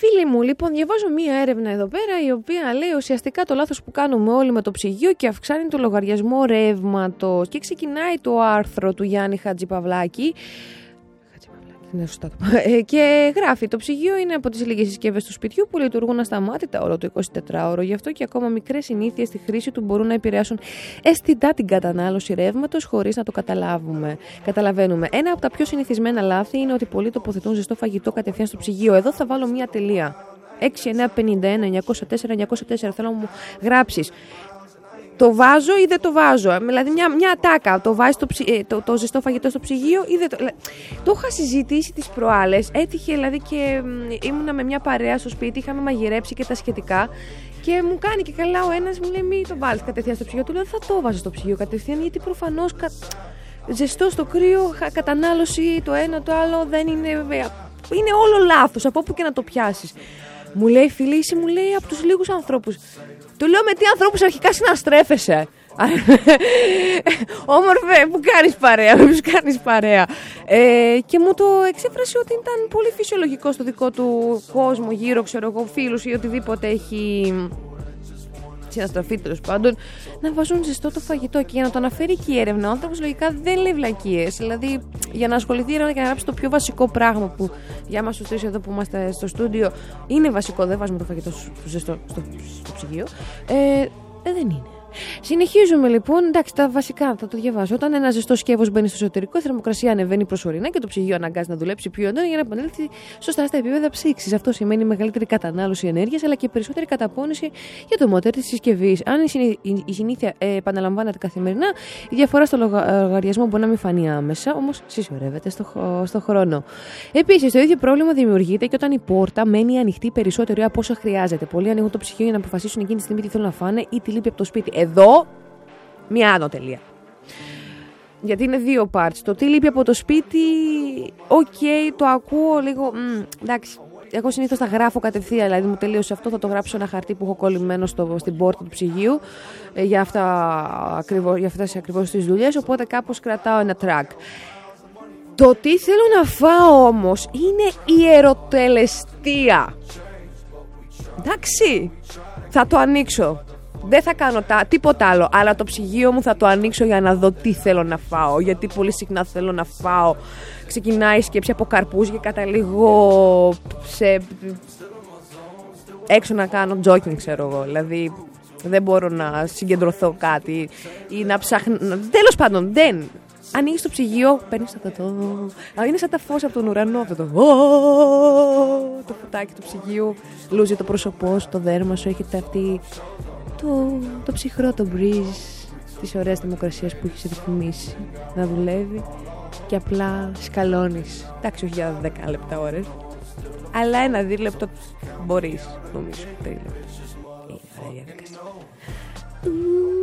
Φίλοι μου, λοιπόν, διαβάζω μία έρευνα εδώ πέρα η οποία λέει ουσιαστικά το λάθος που κάνουμε όλοι με το ψυγείο και αυξάνει το λογαριασμό ρεύματος. Και ξεκινάει το άρθρο του Γιάννη Χατζηπαυλάκη. Ναι, σωστά το και γράφει: το ψυγείο είναι από τις λίγες συσκευές του σπιτιού που λειτουργούν ασταμάτητα όλο το 24ωρο. Γι' αυτό και ακόμα μικρές συνήθειες στη χρήση του μπορούν να επηρεάσουν αισθητά την κατανάλωση ρεύματος χωρίς να το καταλαβαίνουμε. Ένα από τα πιο συνηθισμένα λάθη είναι ότι πολλοί τοποθετούν ζεστό φαγητό κατευθείαν στο ψυγείο. Εδώ θα βάλω μία τελεία. 6-9-51-904-904. Θέλω να μου γράψεις. Το βάζω ή δεν το βάζω. Δηλαδή μια ατάκα. Το βάζεις το ζεστό φαγητό στο ψυγείο ή δεν το. Το είχα συζητήσει τις προάλλες. Έτυχε δηλαδή και ήμουνα με μια παρέα στο σπίτι. Είχαμε μαγειρέψει και τα σχετικά. Και μου κάνει και καλά ο ένας μου λέει: μην το βάλεις κατευθείαν στο ψυγείο. Του λέω: θα το βάζω στο ψυγείο κατευθείαν. Γιατί προφανώς ζεστό στο κρύο, κατανάλωση το ένα το άλλο δεν είναι. Είναι όλο λάθος. Από όπου και να το πιάσεις. Μου λέει: φίλη, είσαι, μου λέει, από τους λίγους ανθρώπους. Του λέω: με τι ανθρώπους αρχικά συναστρέφεσαι. Όμορφε, που κάνεις παρέα. Και μου το εξέφρασε ότι ήταν πολύ φυσιολογικό στο δικό του κόσμο, γύρω, ξέρω εγώ, φίλους ή οτιδήποτε έχει συναστραφεί τέλος πάντων, να βάζουν ζεστό το φαγητό. Και για να το αναφέρει και η έρευνα, ο άνθρωπος λογικά δεν λέει βλακίες. Δηλαδή, για να ασχοληθεί και να γράψει το πιο βασικό πράγμα που για μας τους τρεις εδώ που είμαστε στο στούντιο είναι βασικό, δεν βάζουμε το φαγητό ζεστό στο ψυγείο. Δεν είναι. Συνεχίζουμε λοιπόν. Εντάξει, τα βασικά θα το διαβάσω. Όταν ένα ζεστό σκεύος μπαίνει στο εσωτερικό, η θερμοκρασία ανεβαίνει προσωρινά και το ψυγείο αναγκάζει να δουλέψει πιο έντονα για να επανέλθει σωστά στα επίπεδα ψήξης. Αυτό σημαίνει μεγαλύτερη κατανάλωση ενέργειας αλλά και περισσότερη καταπώνηση για το μοτέρ της συσκευής. Αν η συνήθεια επαναλαμβάνεται καθημερινά, η διαφορά στο λογαριασμό μπορεί να μην φανεί άμεσα, όμως συσσωρεύεται στο χρόνο. Επίσης, το ίδιο πρόβλημα δημιουργείται και όταν η πόρτα μένει ανοιχτή περισσότερο από όσα χρειάζεται. Πολλοί ανοίγουν το ψυγείο για να αποφασίσουν εκείνη τη στιγμή τι θέλουν να φάνε ή τι λείπει από το σπίτι. Εδώ, μία άνω τελεία. Γιατί είναι δύο parts. Το τι λείπει από το σπίτι, το ακούω λίγο. Εντάξει. Εγώ συνήθως τα γράφω κατευθείαν. Δηλαδή, μου τελείωσε αυτό, θα το γράψω ένα χαρτί που έχω κολλημένο στην πόρτα του ψυγείου για αυτές ακριβώς τις δουλειές. Οπότε κάπως κρατάω ένα track. Το τι θέλω να φάω όμως είναι ιεροτελεστία. Εντάξει. Θα το ανοίξω. Δεν θα κάνω τίποτα άλλο, αλλά το ψυγείο μου θα το ανοίξω για να δω τι θέλω να φάω. Γιατί πολύ συχνά θέλω να φάω. Ξεκινάει η σκέψη από καρπούζι και καταλήγω έξω να κάνω jogging, ξέρω εγώ. Δηλαδή δεν μπορώ να συγκεντρωθώ κάτι ή να ψάχνω. Τέλος πάντων, δεν. Ανοίγεις το ψυγείο, παίρνεις αυτό. Είναι σαν τα φως από τον ουρανό αυτό το φωτάκι του ψυγείου. Λούζει το πρόσωπό σου, το δέρμα σου, έχετε αυτή. Το ψυχρό, το breeze της ωραίας θερμοκρασίας που έχεις ρυθμίσει να δουλεύει και απλά σκαλώνεις. Εντάξει, όχι για 10 λεπτά ώρες, αλλά 1-2 λεπτό μπορείς, νομίζω. 3 λεπτά. Είναι ωραία διαδικασία.